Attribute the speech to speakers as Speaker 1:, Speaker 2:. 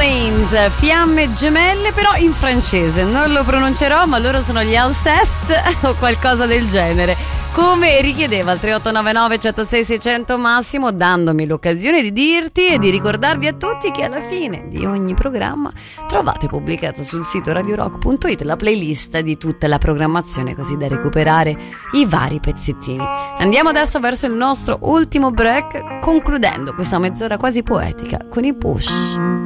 Speaker 1: Chamberlains, Fiamme Gemelle, però in francese, non lo pronuncerò, ma loro sono gli Alcest o qualcosa del genere, come richiedeva il 3899 106 600 Massimo, dandomi l'occasione di dirti e di ricordarvi a tutti che alla fine di ogni programma trovate pubblicata sul sito radiorock.it la playlist di tutta la programmazione, così da recuperare i vari pezzettini. Andiamo adesso verso il nostro ultimo break, concludendo questa mezz'ora quasi poetica con i Push.